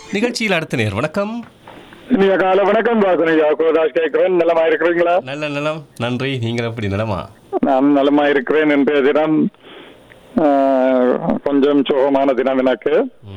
நிகழ்ச்சியில் அடுத்த நேர் வணக்கம். இனிய கால வணக்கம் வாசனையா கோதாஸ் கேட்கிறேன். நலமா இருக்கிறீங்களா? நல்ல நலம், நன்றி. நீங்கள் எப்படி நலமா? நான் நலமா இருக்கிறேன். இன்றைய தினம் கொஞ்சம் சுகமான தினம் எனக்கு.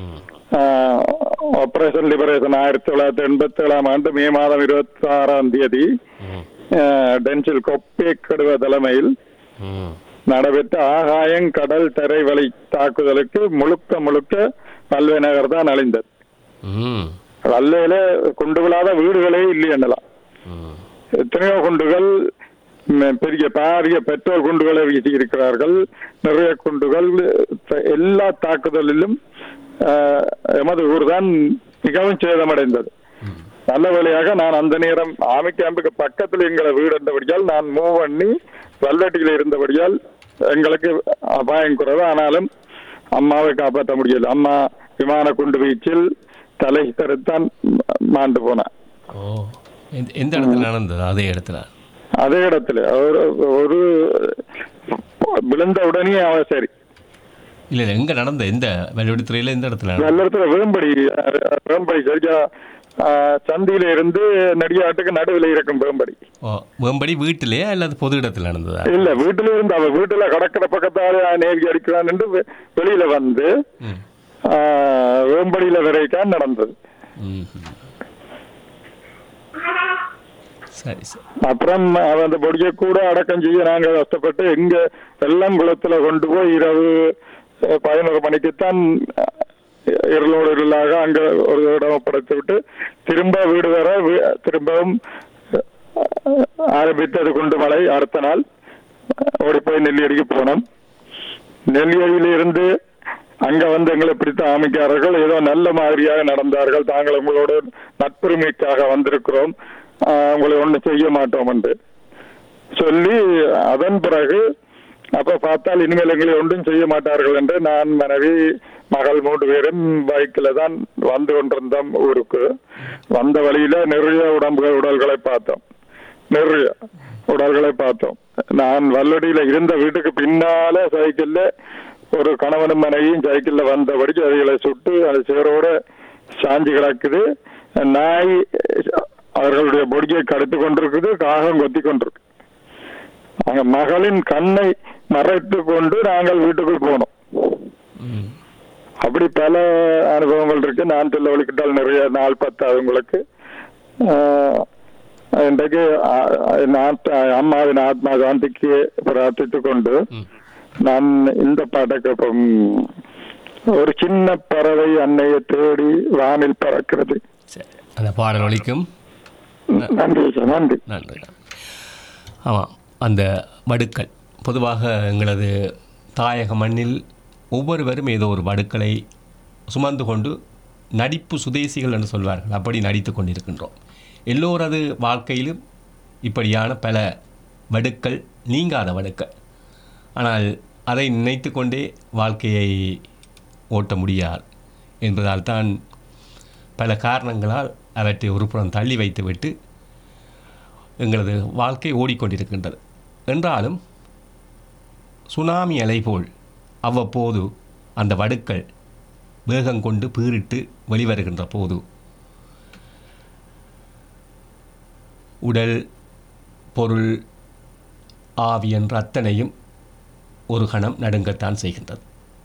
ஆபரேஷன் லிபரேஷன் 1987 மே மாதம் 26 டென்சில் கொப்பே கடுவ தலைமையில் நடைபெற்ற ஆகாயம் கடல் தரை வழி தாக்குதலுக்கு முழுக்க பல்வே நகர் தான் அழிந்தது. வல்லையில குண்டுகளாத வீடுகளே இல்லை என்னலாம். எத்தனையோ குண்டுகள், பெரிய பாரிய பெட்ரோல் குண்டுகளை வீசி இருக்கிறார்கள். நிறைய குண்டுகள். எல்லா தாக்குதலிலும் எமது ஊர் தான் மிகவும் சேதமடைந்தது. நல்ல வேளையாக நான் அந்த நேரம் ஆமி கேம்புக்கு பக்கத்தில் எங்களை வீடு இருந்தபடியால் நான் மூவ் பண்ணி வல்லட்டியில் இருந்தபடியால் எங்களுக்கு அபாயம் குறைவு. ஆனாலும் அம்மாவை காப்பாற்ற முடியல. அம்மா விமான குண்டு வீச்சில் தலை கருத்தான் மாண்டு போனான். எந்த இடத்துல நடந்தது? அதே இடத்துல ஒரு விழுந்த உடனே அவன் சரி. இல்ல எங்க நடந்த எந்த வெள்ளத்துறையில எந்த இடத்துல? வெள்ளத்துல வேம்படி சரியா சந்தியில இருந்து நடிகாட்டுக்கு நடுவில் இருக்கும் வேம்படி. வேம்படி வீட்டிலேயே அல்லது பொது இடத்துல நடந்ததா? இல்ல, வீட்டுல இருந்து அவ வீட்டுல கடற்கரை பக்கத்தால நேவி அடிக்கிறான் என்று வெளியில வந்து வேம்படியில வரைக்கான் நடந்தது. சரி சரி. அப்புறம் அந்த பொடியை கூட அடக்கம் செய்ய நாங்கள் கஷ்டப்பட்டு எங்க வெள்ளம் குளத்துல கொண்டு போய் இரவு 11 மணிக்குத்தான் இருளோடு இருளாக அங்க ஒரு இடம் ஒப்படைத்து விட்டு திரும்ப வீடு வர திரும்பவும் ஆரம்பித்தது குண்டு மழை. அடுத்த நாள் ஓடி போய் நெல்லியடிக்கு போனோம். நெல்லியடியில இருந்து அங்க வந்து எங்களை பிடித்த ஆமைக்காரர்கள் ஏதோ நல்ல மாதிரியாக நடந்தார்கள். தாங்கள் உங்களோட நட்புரிமைக்காக வந்திருக்கிறோம், உங்களை ஒன்றும் செய்ய மாட்டோம் என்று சொல்லி அதன் பிறகு அப்ப பார்த்தால் இனிமேல் எங்களை ஒன்றும் செய்ய மாட்டார்கள் என்று நான் மனைவி மகள் 3 பேரும் பைக்கில் தான் வந்து கொண்டிருந்தோம். ஊருக்கு வந்த வழியில நிறைய உடல்களை பார்த்தோம். நான் வல்லடியில இருந்த வீட்டுக்கு பின்னால சைக்கிள்ல ஒரு கணவனும் மனைவியும் சைக்கிள்ல வந்தபடிக்கு அவைகளை சுட்டு அது சேரோட சாஞ்சி கிடக்குது. நாய் அவர்களுடைய பொடியை கடுத்து கொண்டிருக்குது, காகம் கொத்தி கொண்டிருக்கு. அங்க மகளின் கண்ணை மறைத்து கொண்டு நாங்கள் வீட்டுக்குள் போனோம். அப்படி பல அனுபவங்கள் இருக்கு. நான் சொல்ல ஒழிக்கிட்டால் நிறைய நாள் பத்தாது உங்களுக்கு. இன்றைக்கு அம்மாவின் ஆத்மா சாந்திக்கு பிரார்த்தித்துக் கொண்டு நான் இந்த பாட்டை ஒரு சின்ன பறவை அன்னையை தேடி வானில் பறக்கிறது. அந்த பாடல் ஒலிக்கும். நன்றி சார். நன்றி. ஆமாம், அந்த வடுக்கள் பொதுவாக எங்களது தாயக மண்ணில் ஒவ்வொருவரும் ஏதோ ஒரு வடுக்களை சுமந்து கொண்டு நடிப்பு சுதேசிகள் என்று சொல்வார்கள். அப்படி நடித்து கொண்டிருக்கின்றோம். எல்லோரது வாழ்க்கையிலும் இப்படியான பல வடுக்கள், நீங்காத வடுக்கள். ஆனால் அதை நினைத்து கொண்டே வாழ்க்கையை ஓட்ட முடியாது என்பதால் தான் பல காரணங்களால் அவற்றை ஒரு புறம் தள்ளி வைத்துவிட்டு எங்களது வாழ்க்கை ஓடிக்கொண்டிருக்கின்றது. என்றாலும் சுனாமி அலை போல் அவ்வப்போது அந்த வடுக்கள் வேகம் கொண்டு பீறிட்டு வெளிவருகின்ற போது உடல், பொருள், ஆவி என்ற அத்தனையும் ஒரு கணம் நடுங்கத்தான் செய்கின்றது.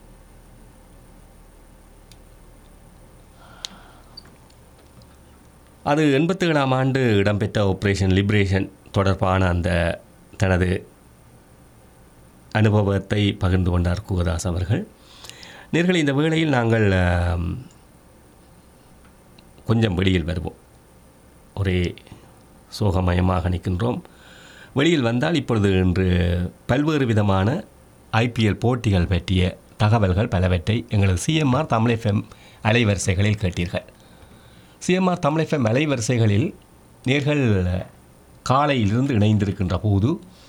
அது 87ஆம் ஆண்டு இடம்பெற்ற ஆபரேஷன் லிபரேஷன் தொடர்பான அந்த தனது அனுபவத்தை பகிர்ந்து கொண்டார் குகதாஸ் அவர்கள். நேயர்களே, இந்த வேளையில் நாங்கள் கொஞ்சம் வெளியில் வருவோம். ஒரே சோகமயமாக நிற்கின்றோம். வெளியில் வந்தால் இப்பொழுது இன்று பல்வேறு விதமான ஐபிஎல் போட்டிகள் பற்றிய தகவல்கள் பலவற்றை எங்களது சிஎம்ஆர் தமிழ் எஃப்எம் அலைவரிசைகளில் கேட்டீர்கள். சிஎம்ஆர் தமிழ் எஃப்எம் அலைவரிசைகளில் நேர்கள் காலையிலிருந்து இணைந்திருக்கின்ற போது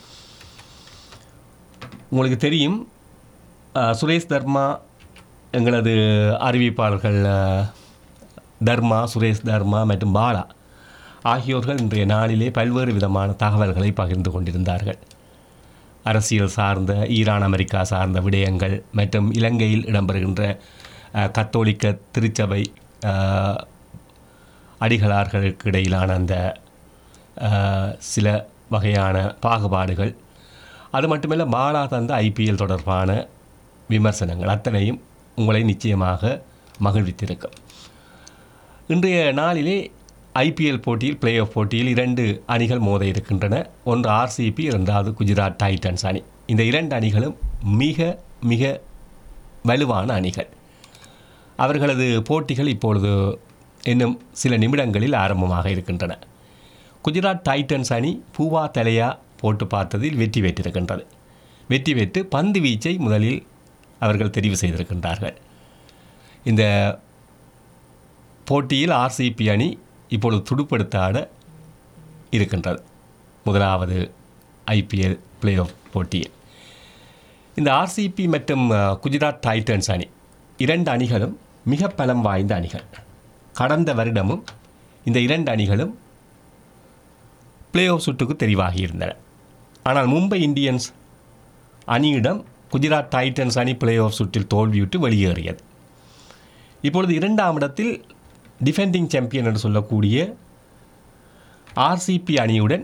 உங்களுக்கு தெரியும், சுரேஷ் தர்மா, எங்களது அறிவிப்பாளர்கள் தர்மா, சுரேஷ் தர்மா மற்றும் பாலா ஆகியோர்கள் இன்றைய நாளிலே பல்வேறு விதமான தகவல்களை பகிர்ந்து கொண்டிருந்தார்கள். அரசியல் சார்ந்த, ஈரான் அமெரிக்கா சார்ந்த விடயங்கள் மற்றும் இலங்கையில் இடம்பெறுகின்ற கத்தோலிக்க திருச்சபை அடிகளார்களுக்கு இடையிலான அந்த சில வகையான பாகுபாடுகள், அது மட்டுமல்ல பாலா தந்த ஐபிஎல் தொடர்பான விமர்சனங்கள் அத்தனையும் உங்களை நிச்சயமாக மகிழ்வித்திருக்கும். இன்றைய நாளிலே ஐபிஎல் போட்டியில், பிளே ஆஃப் போட்டியில் 2 அணிகள் மோத இருக்கின்றன. ஒன்று ஆர்சிபி, இரண்டாவது குஜராத் டைட்டன்ஸ் அணி. இந்த 2 அணிகளும் மிக மிக வலுவான அணிகள். அவர்களது போட்டிகள் இப்பொழுது இன்னும் சில நிமிடங்களில் ஆரம்பமாக இருக்கின்றன. குஜராத் டைட்டன்ஸ் அணி பூவா தலையா போட்டு பார்த்ததில் வெற்றி பெற்றிருக்கின்றது. வெற்றி பெற்று பந்து வீச்சை முதலில் அவர்கள் தெரிவு செய்திருக்கின்றார்கள். இந்த போட்டியில் ஆர்சிபி அணி இப்பொழுது துடுப்படுத்த ஆட இருக்கின்றது முதலாவது ஐபிஎல் பிளே ஆஃப் போட்டியில். இந்த ஆர்சிபி மற்றும் குஜராத் டைட்டன்ஸ் அணி 2 அணிகளும் மிக பலம் வாய்ந்த அணிகள். கடந்த வருடமும் இந்த 2 அணிகளும் பிளே ஆஃப் சுற்றுக்கு தெரிவாகியிருந்தன. ஆனால் மும்பை இந்தியன்ஸ் அணியிடம் குஜராத் டைட்டன்ஸ் அணி பிளே ஆஃப் சுற்றில் தோல்வியுற்று வெளியேறியது. இப்பொழுது 2ஆம் இடத்தில் டிஃபெண்டிங் சாம்பியன் என்று சொல்லக்கூடிய ஆர்சிபி அணியுடன்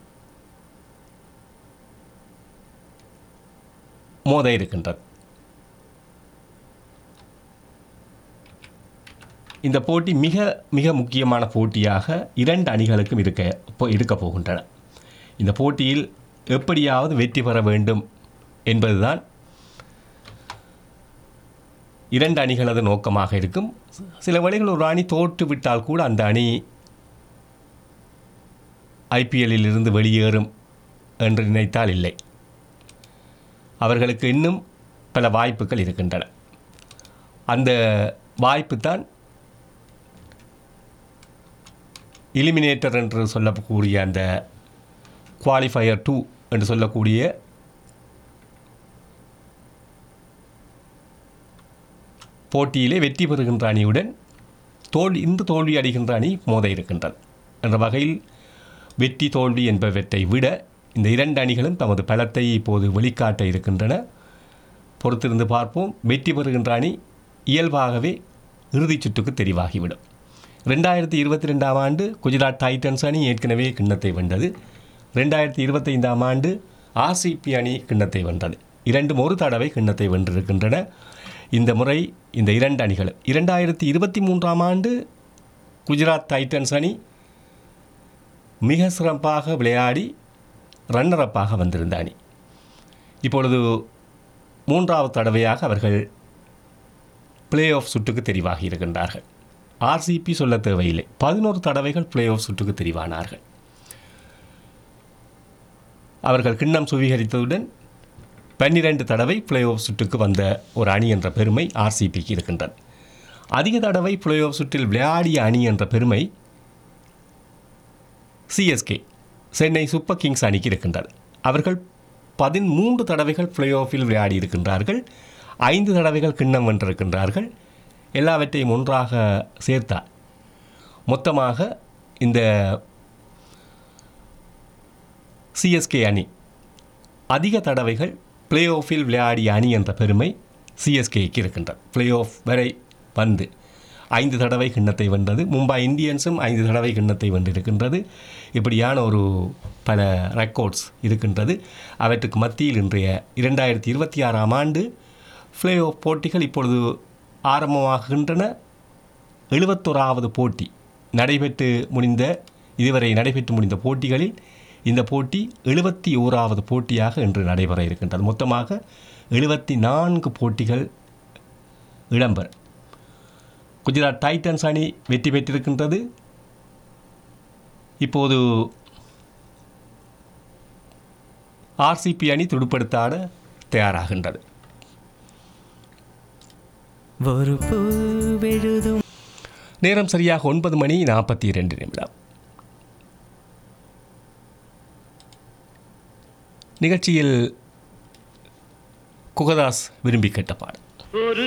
மோத இருக்கின்றது. இந்த போட்டி மிக மிக முக்கியமான போட்டியாக 2 அணிகளுக்கும் இருக்கப் போகின்றன. இந்த போட்டியில் எப்படியாவது வெற்றி பெற வேண்டும் என்பதுதான் 2 அணிகளது நோக்கமாக இருக்கும். சில வேளைகள் ஒரு அணி தோற்று விட்டால் கூட அந்த அணி ஐபிஎல்லில் இருந்து வெளியேறும் என்று நினைத்தால் இல்லை. அவர்களுக்கு இன்னும் பல வாய்ப்புகள் இருக்கின்றன. அந்த வாய்ப்பு தான் எலிமினேட்டர் என்று சொல்லக்கூடிய அந்த குவாலிஃபயர் 2 என்று சொல்லக்கூடிய போட்டியிலே வெற்றி பெறுகின்ற அணியுடன் தோல்வி அடைகின்ற அணி மோத இருக்கின்றது. என்ற வகையில் வெற்றி தோல்வி என்பவற்றை விட இந்த 2 அணிகளும் தமது பலத்தை இப்போது வெளிக்காட்ட இருக்கின்றன. பொறுத்திருந்து பார்ப்போம். வெற்றி பெறுகின்ற அணி இயல்பாகவே இறுதிச் சுற்றுக்கு தெரிவாகிவிடும். 2022ஆம் ஆண்டு குஜராத் டைட்டன்ஸ் அணி ஏற்கனவே கிண்ணத்தை வென்றது. 2025ஆம் ஆண்டு ஆர்சிபி அணி கிண்ணத்தை வென்றது. 2 ஒரு தடவை கிண்ணத்தை வென்றிருக்கின்றன. இந்த முறை இந்த 2 அணிகள் 2023ஆம் ஆண்டு குஜராத் டைட்டன்ஸ் அணி மிக சிறப்பாக விளையாடி ரன்னரப்பாக வந்திருந்த அணி. இப்பொழுது 3வது தடவையாக அவர்கள் பிளே ஆஃப் சுற்றுக்கு தெரிவாகி இருக்கின்றார்கள். ஆர்சிபி சொல்ல தேவையில்லை, 11 தடவைகள் பிளே ஆஃப் சுற்றுக்கு தெரிவானார்கள். அவர்கள் கிண்ணம் சுவீகரித்ததுடன் 12 தடவை பிளே ஆஃப் சுற்றுக்கு வந்த ஒரு அணி என்ற பெருமை ஆர்சிபிக்கு இருக்கின்றது. அதிக தடவை பிளே ஆஃப் சுற்றில் விளையாடிய அணி என்ற பெருமை சிஎஸ்கே, சென்னை சூப்பர் கிங்ஸ் அணிக்கு இருக்கின்றது. அவர்கள் 13 தடவைகள் பிளே ஆஃபில் விளையாடி இருக்கின்றார்கள். 5 தடவைகள் கிண்ணம் வென்றிருக்கின்றார்கள். எல்லாவற்றையும் ஒன்றாக சேர்த்தால் மொத்தமாக இந்த சிஎஸ்கே அணி அதிக தடவைகள் பிளே ஆஃபில் விளையாடிய அணி என்ற பெருமை சிஎஸ்கேக்கு இருக்கின்றது. பிளே ஆஃப் வரை வந்து 5 தடவை கிண்ணத்தை வென்றது. மும்பை இந்தியன்ஸும் 5 தடவை கிண்ணத்தை வென்றிருக்கின்றது. இப்படியான ஒரு பல ரெக்கார்ட்ஸ் இருக்கின்றது. அவற்றுக்கு மத்தியில் இன்றைய 2026ஆம் ஆண்டு பிளே ஆஃப் போட்டிகள் இப்பொழுது ஆரம்பமாகின்றன. 71வது போட்டி இதுவரை நடைபெற்று முடிந்த போட்டிகளில் இந்த போட்டி 71வது போட்டியாக இன்று நடைபெற இருக்கின்றது. மொத்தமாக 74 போட்டிகள் இடம்பெறும். குஜராத் டைட்டன்ஸ் அணி வெற்றி பெற்றிருக்கின்றது. இப்போது ஆர்சிபி அணி துடுப்படுத்தாட தயாராகின்றது. நேரம் சரியாக 9:42. நிகழ்ச்சியில் குகதாஸ் விரும்பி கேட்ட பாடல்.